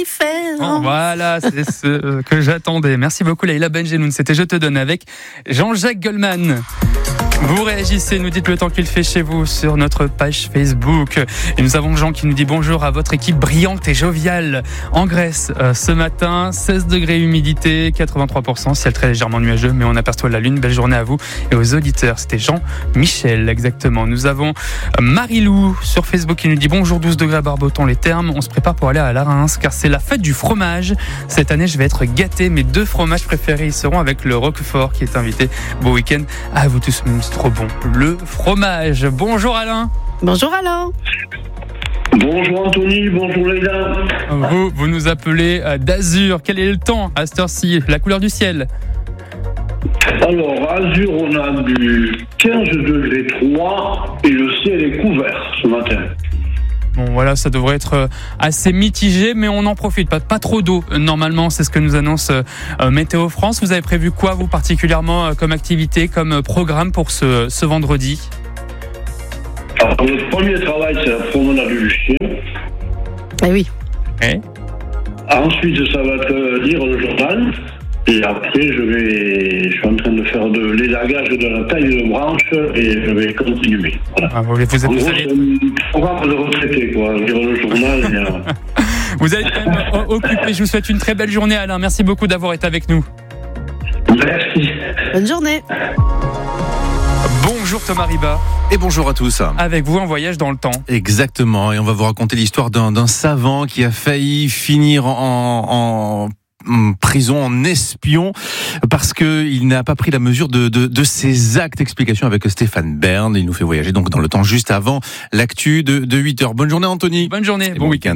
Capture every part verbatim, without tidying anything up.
Oh, voilà, c'est ce que j'attendais. Merci beaucoup Leïla Benjeloun. C'était Je te donne avec Jean-Jacques Goldman. Vous réagissez, nous dites le temps qu'il fait chez vous sur notre page Facebook. Et nous avons Jean qui nous dit bonjour à votre équipe brillante et joviale en Grèce. Euh, ce matin, seize degrés, humidité, quatre-vingt-trois pour cent, ciel très légèrement nuageux, mais on aperçoit la lune. Belle journée à vous et aux auditeurs. C'était Jean-Michel, exactement. Nous avons Marie-Lou sur Facebook qui nous dit bonjour, douze degrés à Barboton, les Thermes. On se prépare pour aller à la Reims car c'est la fête du fromage. Cette année, je vais être gâté. Mes deux fromages préférés y seront avec le Roquefort qui est invité. Beau week-end à vous tous. C'est trop bon. Le fromage. Bonjour Alain. Bonjour Alain. Bonjour Anthony, bonjour Leïla. Vous, vous nous appelez d'Azur. Quel est le temps à cette heure-ci? La couleur du ciel? Alors, à Azur, on a du quinze degrés trois et le ciel est couvert ce matin. Bon voilà, ça devrait être assez mitigé, mais on n'en profite pas. Pas trop d'eau, normalement, c'est ce que nous annonce euh, Météo France. Vous avez prévu quoi, vous, particulièrement, euh, comme activité, comme programme pour ce, ce vendredi? Alors, le premier travail, c'est la promenade du chien. Eh oui. Eh Ensuite, ça va être lire le journal. Et après, je vais, je suis en train de faire de l'élagage de la taille de branche et je vais continuer. Voilà. Ah, vous, vous êtes, en vous gros, allez... c'est un programme de retraité, quoi. Lire le journal. Et, euh... vous allez quand même occupé. Je vous souhaite une très belle journée, Alain. Merci beaucoup d'avoir été avec nous. Merci. Bonne journée. Bonjour Thomas Riba. Et bonjour à tous. Avec vous, un voyage dans le temps. Exactement. Et on va vous raconter l'histoire d'un, d'un savant qui a failli finir en... en... prison en espion parce que il n'a pas pris la mesure de, de, de ses actes. Explication avec Stéphane Bern. Il nous fait voyager donc dans le temps juste avant l'actu de, de huit heures. Bonne journée Anthony. Bonne journée. Et bon, bon week-end.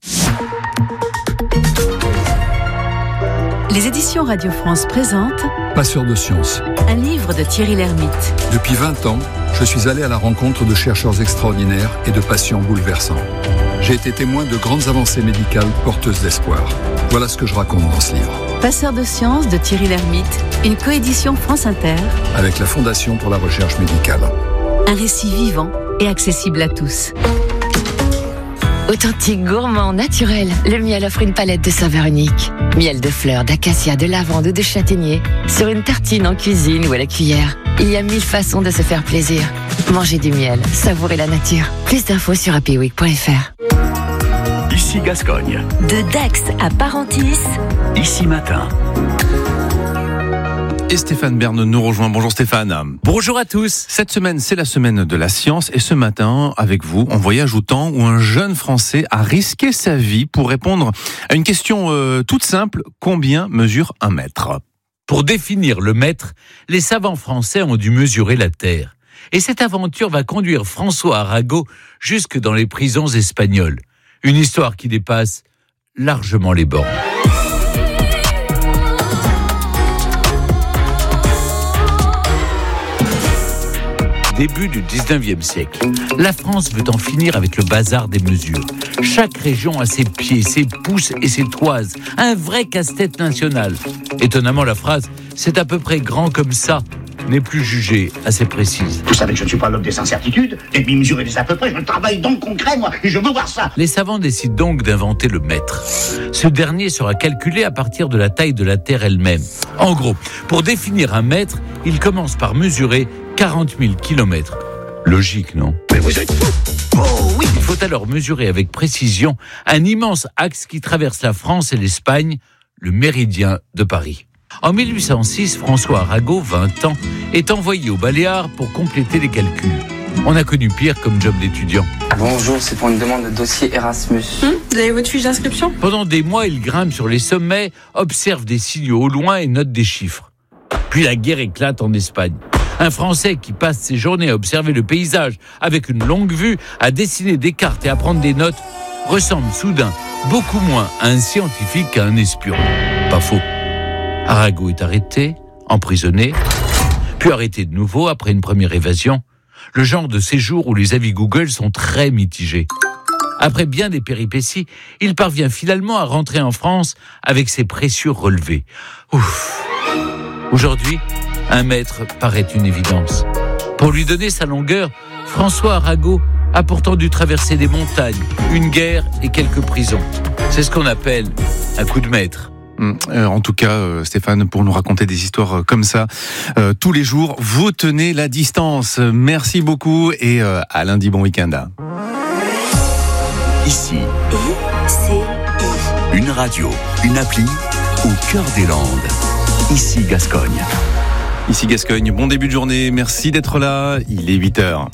Les éditions Radio France présentent Passeur de science. Un livre de Thierry Lhermitte. Depuis vingt ans, je suis allé à la rencontre de chercheurs extraordinaires et de patients bouleversants. J'ai été témoin de grandes avancées médicales porteuses d'espoir. Voilà ce que je raconte dans ce livre. Passeur de sciences de Thierry Lhermitte, une coédition France Inter. Avec la Fondation pour la recherche médicale. Un récit vivant et accessible à tous. Authentique, gourmand, naturel, le miel offre une palette de saveurs uniques. Miel de fleurs, d'acacia, de lavande ou de châtaignier. Sur une tartine, en cuisine ou à la cuillère. Il y a mille façons de se faire plaisir. Mangez du miel, savourez la nature. Plus d'infos sur happy week point f r. Ici Gascogne. De Dax à Parentis. Ici Matin. Et Stéphane Bern nous rejoint. Bonjour Stéphane. Bonjour à tous. Cette semaine, c'est la semaine de la science. Et ce matin, avec vous, on voyage au temps où un jeune Français a risqué sa vie pour répondre à une question euh, toute simple. Combien mesure un mètre? Pour définir le mètre, les savants français ont dû mesurer la Terre. Et cette aventure va conduire François Arago jusque dans les prisons espagnoles. Une histoire qui dépasse largement les bornes. Début du dix-neuvième siècle, la France veut en finir avec le bazar des mesures. Chaque région a ses pieds, ses pouces et ses toises. Un vrai casse-tête national. Étonnamment, la phrase « c'est à peu près grand comme ça » n'est plus jugée assez précise. Vous savez que je ne suis pas l'homme des incertitudes. Et puis mesurer des à peu près, je travaille dans le concret, moi, et je veux voir ça. Les savants décident donc d'inventer le mètre. Ce dernier sera calculé à partir de la taille de la Terre elle-même. En gros, pour définir un mètre, ils commencent par mesurer quarante mille kilomètres. Logique, non? Mais vous êtes fou! Oh oui! Il faut alors mesurer avec précision un immense axe qui traverse la France et l'Espagne, le méridien de Paris. En mille huit cent six, François Arago, vingt ans, est envoyé aux Baléares pour compléter les calculs. On a connu pire comme job d'étudiant. Bonjour, c'est pour une demande de dossier Erasmus. Hum, vous avez votre fiche d'inscription? Pendant des mois, il grimpe sur les sommets, observe des signaux au loin et note des chiffres. Puis la guerre éclate en Espagne. Un Français qui passe ses journées à observer le paysage avec une longue vue, à dessiner des cartes et à prendre des notes, ressemble soudain beaucoup moins à un scientifique qu'à un espion. Pas faux. Arago est arrêté, emprisonné, puis arrêté de nouveau après une première évasion. Le genre de séjour où les avis Google sont très mitigés. Après bien des péripéties, il parvient finalement à rentrer en France avec ses précieux relevés. Ouf. Aujourd'hui, un mètre paraît une évidence. Pour lui donner sa longueur, François Arago a pourtant dû traverser des montagnes, une guerre et quelques prisons. C'est ce qu'on appelle un coup de maître. En tout cas, Stéphane, pour nous raconter des histoires comme ça euh, tous les jours, vous tenez la distance. Merci beaucoup et euh, à lundi, bon week-end. Ici, une radio, une appli au cœur des Landes. Ici Gascogne. Ici Gascogne, bon début de journée, merci d'être là, il est huit heures.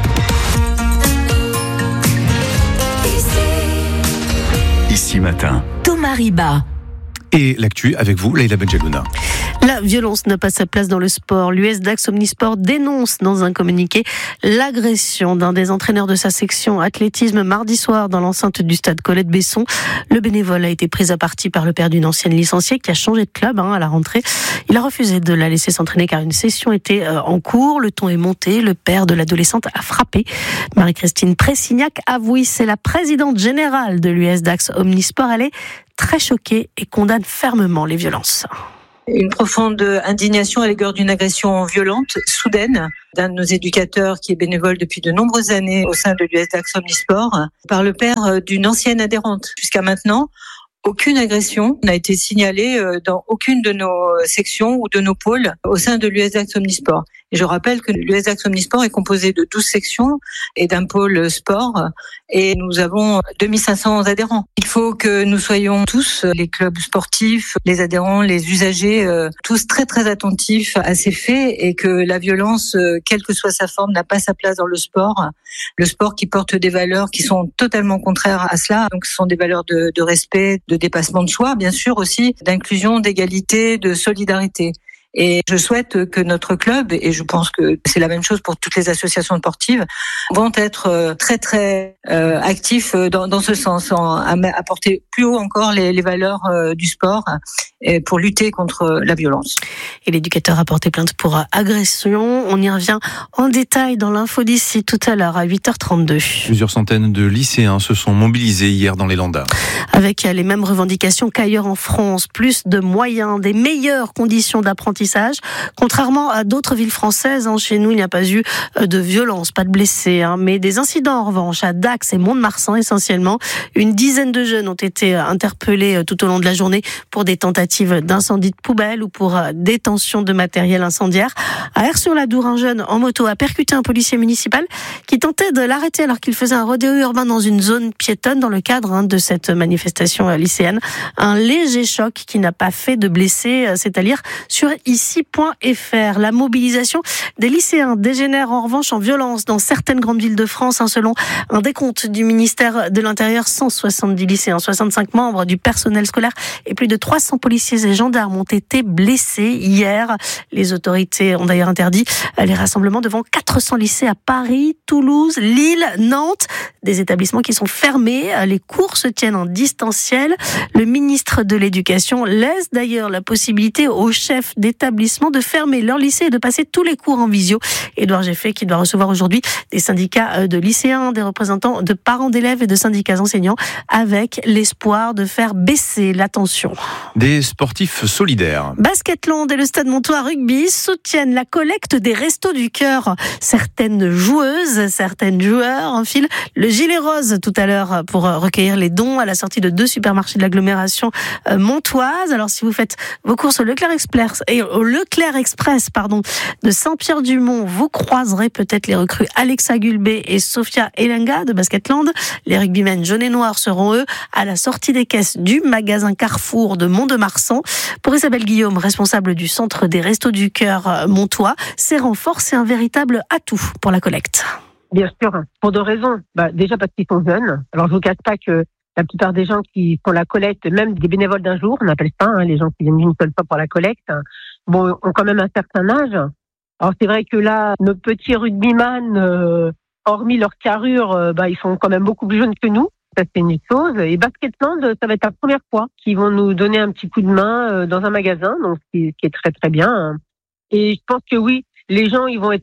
Ici matin. Thomas Riba. Et l'actu avec vous, Leïla Benjelouna. La violence n'a pas sa place dans le sport. L'U S Dax Omnisport dénonce dans un communiqué l'agression d'un des entraîneurs de sa section athlétisme mardi soir dans l'enceinte du stade Colette-Besson. Le bénévole a été pris à partie par le père d'une ancienne licenciée qui a changé de club hein, à la rentrée. Il a refusé de la laisser s'entraîner car une session était euh, en cours. Le ton est monté. Le père de l'adolescente a frappé. Marie-Christine Pressignac avoue, c'est la présidente générale de l'U S Dax Omnisport. Elle est très choquée et condamne fermement les violences. Une profonde indignation à l'égard d'une agression violente, soudaine, d'un de nos éducateurs qui est bénévole depuis de nombreuses années au sein de l'U S Dax Omnisport, par le père d'une ancienne adhérente. Jusqu'à maintenant, aucune agression n'a été signalée dans aucune de nos sections ou de nos pôles au sein de l'U S Dax Omnisport. Et je rappelle que l'U S Dax Omnisport est composé de douze sections et d'un pôle sport et nous avons deux mille cinq cents adhérents. Il faut que nous soyons tous, les clubs sportifs, les adhérents, les usagers, tous très très attentifs à ces faits et que la violence, quelle que soit sa forme, n'a pas sa place dans le sport. Le sport qui porte des valeurs qui sont totalement contraires à cela. Donc ce sont des valeurs de, de respect, de dépassement de soi, bien sûr aussi, d'inclusion, d'égalité, de solidarité. Et je souhaite que notre club, et je pense que c'est la même chose pour toutes les associations sportives, vont être très très euh, actifs dans, dans ce sens, en, à, à porter plus haut encore les, les valeurs euh, du sport et pour lutter contre la violence. Et l'éducateur a porté plainte pour agression. On y revient en détail dans l'info d'ici tout à l'heure à huit heures trente-deux. Plusieurs centaines de lycéens se sont mobilisés hier dans les Landes. Avec les mêmes revendications qu'ailleurs en France, plus de moyens, des meilleures conditions d'apprentissage. Contrairement à d'autres villes françaises, hein, chez nous, il n'y a pas eu de violence, pas de blessés, hein, mais des incidents en revanche à Dax et Mont-de-Marsan essentiellement. Une dizaine de jeunes ont été interpellés tout au long de la journée pour des tentatives d'incendie de poubelle ou pour détention de matériel incendiaire. À Aires-sur-la-Dour, un jeune en moto a percuté un policier municipal qui tentait de l'arrêter alors qu'il faisait un rodéo urbain dans une zone piétonne dans le cadre hein, de cette manifestation lycéenne. Un léger choc qui n'a pas fait de blessés, c'est à dire sur ici point f r. La mobilisation des lycéens dégénère en revanche en violence dans certaines grandes villes de France. Hein, selon un décompte du ministère de l'Intérieur, cent soixante-dix lycéens, soixante-cinq membres du personnel scolaire et plus de trois cents policiers et gendarmes ont été blessés hier. Les autorités ont d'ailleurs interdit les rassemblements devant quatre cents lycées à Paris, Toulouse, Lille, Nantes. Des établissements qui sont fermés. Les cours se tiennent en distanciel. Le ministre de l'Éducation laisse d'ailleurs la possibilité aux chefs d'établissement de fermer leur lycée et de passer tous les cours en visio. Édouard Geffet qui doit recevoir aujourd'hui des syndicats de lycéens, des représentants de parents d'élèves et de syndicats enseignants avec l'espoir de faire baisser la tension. Des sportifs solidaires. Basketland et le Stade Montois Rugby soutiennent la collecte des Restos du Cœur. Certaines joueuses, certaines joueurs enfilent le gilet rose tout à l'heure pour recueillir les dons à la sortie de deux supermarchés de l'agglomération montoise. Alors si vous faites vos courses au Leclerc Express et au Leclerc Express pardon, de Saint-Pierre-du-Mont, vous croiserez peut-être les recrues Alexa Gulbé et Sofia Elenga de Basketland. Les rugbymen jaunes et noirs seront eux à la sortie des caisses du magasin Carrefour de Mont-de-Marsan. Pour Isabelle Guillaume, responsable du centre des Restos du Cœur montois, ces renforts, c'est un véritable atout pour la collecte. Bien sûr, pour deux raisons. Bah, déjà parce qu'ils sont jeunes. Alors je vous cache pas que la plupart des gens qui font la collecte, même des bénévoles d'un jour, on appelle ça, hein, les gens qui viennent une seule fois pour la collecte, bon, ont quand même un certain âge. Alors c'est vrai que là, nos petits rugbyman, euh, hormis leur carrure, euh, bah, ils sont quand même beaucoup plus jeunes que nous. Ça c'est une chose. Et Basketland, ça va être la première fois qu'ils vont nous donner un petit coup de main euh, dans un magasin, donc ce qui, ce qui est très très bien. Et je pense que oui, les gens ils vont être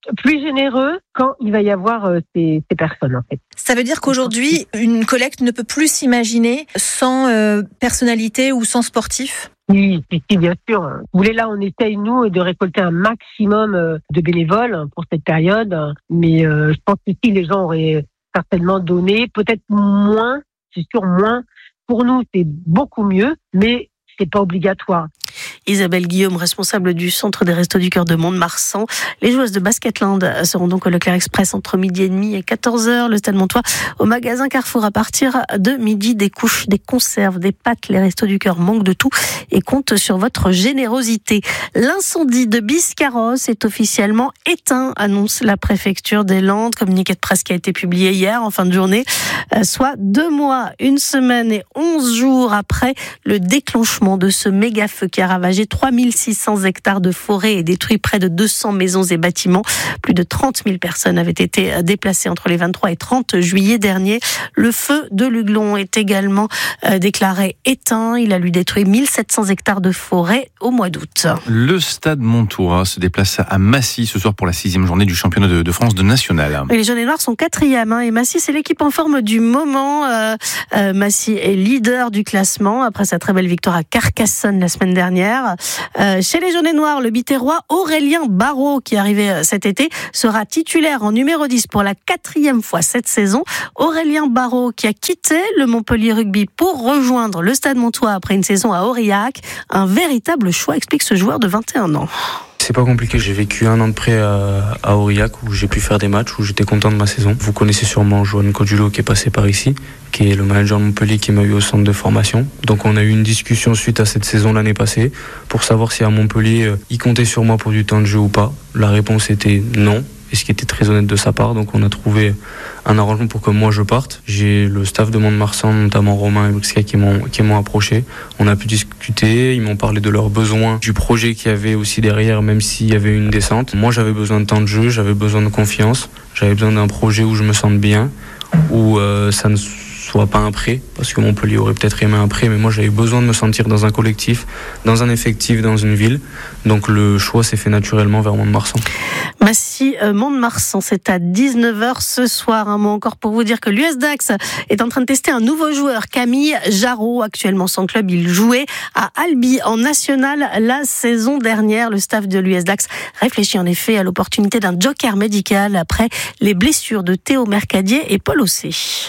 plus généreux quand il va y avoir euh, ces, ces personnes, en fait. Ça veut dire qu'aujourd'hui, une collecte ne peut plus s'imaginer sans euh, personnalité ou sans sportif ? Oui, oui, bien sûr. Vous voulez, là, on essaye, nous, de récolter un maximum de bénévoles pour cette période. Mais euh, je pense que si les gens auraient certainement donné, peut-être moins, c'est sûr, moins. Pour nous, c'est beaucoup mieux, mais c'est pas obligatoire. Isabelle Guillaume, responsable du Centre des Restos du Cœur de Mont-de-Marsan. Les joueuses de Basketland seront donc au Leclerc Express entre midi et demi et quatorze heures. Le Stade Montois au magasin Carrefour à partir de midi. Des couches, des conserves, des pâtes. Les Restos du Cœur manquent de tout et comptent sur votre générosité. L'incendie de Biscarrosse est officiellement éteint, annonce la préfecture des Landes. Communiqué de presse qui a été publié hier en fin de journée, soit deux mois, une semaine et onze jours après le déclenchement de ce méga feu qui a ravagé trois mille six cents hectares de forêt et détruit près de deux cents maisons et bâtiments. Plus de trente mille personnes avaient été déplacées entre les vingt-trois et trente juillet dernier. Le feu de l'Huglon est également déclaré éteint. Il a lui détruit mille sept cents hectares de forêt au mois d'août. Le Stade Montois se déplace à Massy ce soir pour la sixième journée du championnat de, de France de national. Et les jaunes et noirs sont quatrième hein, et Massy c'est l'équipe en forme du moment. Euh, euh, Massy est leader du classement après sa très belle victoire à Carcassonne la semaine dernière. Euh, chez les jaunes et noirs, le Biterrois Aurélien Barraud, qui est arrivé cet été, sera titulaire en numéro dix pour la quatrième fois cette saison. Aurélien Barraud qui a quitté le Montpellier Rugby pour rejoindre le Stade Montois après une saison à Aurillac. Un véritable choix, explique ce joueur de vingt et un ans. C'est pas compliqué, j'ai vécu un an de près à, à Aurillac où j'ai pu faire des matchs, où j'étais content de ma saison. Vous connaissez sûrement Joanne Codulo qui est passé par ici, qui est le manager de Montpellier qui m'a eu au centre de formation. Donc on a eu une discussion suite à cette saison l'année passée pour savoir si à Montpellier il comptait sur moi pour du temps de jeu ou pas. La réponse était non. Et ce qui était très honnête de sa part, donc on a trouvé un arrangement pour que moi je parte. J'ai le staff de Mont-de-Marsan, notamment Romain et Brixka, qui m'ont, qui m'ont approché. On a pu discuter, ils m'ont parlé de leurs besoins, du projet qu'il y avait aussi derrière, même s'il y avait une descente. Moi j'avais besoin de temps de jeu, j'avais besoin de confiance, j'avais besoin d'un projet où je me sente bien, où euh, ça ne soit pas un prêt, parce que Montpellier aurait peut-être aimé un prêt, mais moi j'avais besoin de me sentir dans un collectif, dans un effectif, dans une ville. Donc le choix s'est fait naturellement vers Mont-de-Marsan. Massy, euh, Mont-de-Marsan, c'est à dix-neuf heures ce soir. Un mot encore pour vous dire que l'U S Dax est en train de tester un nouveau joueur, Camille Jarreau. Actuellement sans club, il jouait à Albi en national la saison dernière. Le staff de l'U S Dax réfléchit en effet à l'opportunité d'un joker médical après les blessures de Théo Mercadier et Paul Ossé.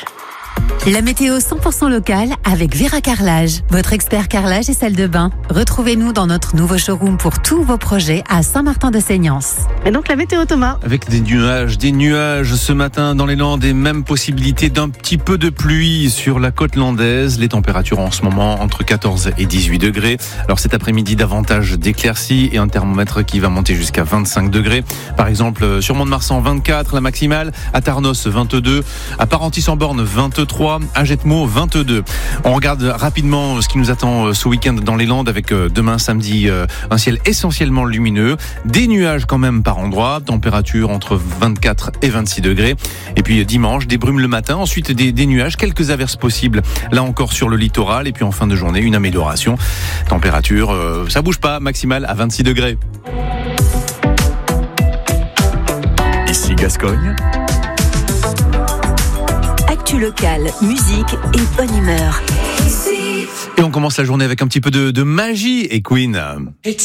La météo cent pour cent locale avec Vera Carrelage, votre expert carrelage et salle de bain. Retrouvez-nous dans notre nouveau showroom pour tous vos projets à Saint-Martin-de-Seignance. Et donc la météo, Thomas. Avec des nuages, des nuages ce matin dans les Landes et même possibilité d'un petit peu de pluie sur la côte landaise. Les températures en ce moment entre quatorze et dix-huit degrés. Alors cet après-midi, davantage d'éclaircies et un thermomètre qui va monter jusqu'à vingt-cinq degrés. Par exemple, sur Mont-de-Marsan, vingt-quatre la maximale. À Tarnos, vingt-deux. À Parentis-en-Born, vingt-trois. À Jetmo, vingt-deux. On regarde rapidement ce qui nous attend ce week-end dans les Landes avec demain samedi un ciel essentiellement lumineux, des nuages quand même par endroits, température entre vingt-quatre et vingt-six degrés. Et puis dimanche, des brumes le matin, ensuite des, des nuages, quelques averses possibles là encore sur le littoral et puis en fin de journée une amélioration. Température, euh, ça bouge pas, maximale à vingt-six degrés. Ici Gascogne. Actu locale, musique et bonne humeur. Et on commence la journée avec un petit peu de, de magie et Queen.